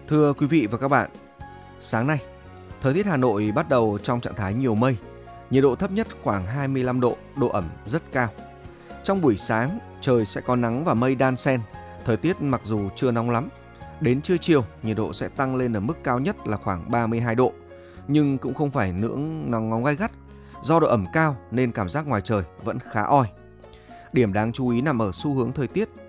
Thưa quý vị và các bạn, sáng nay, thời tiết Hà Nội bắt đầu trong trạng thái nhiều mây, nhiệt độ thấp nhất khoảng 25 độ, độ ẩm rất cao. Trong buổi sáng, trời sẽ có nắng và mây đan xen, thời tiết mặc dù chưa nóng lắm. Đến trưa chiều, nhiệt độ sẽ tăng lên ở mức cao nhất là khoảng 32 độ, nhưng cũng không phải ngưỡng nắng nóng gay gắt. Do độ ẩm cao nên cảm giác ngoài trời vẫn khá oi. Điểm đáng chú ý nằm ở xu hướng thời tiết.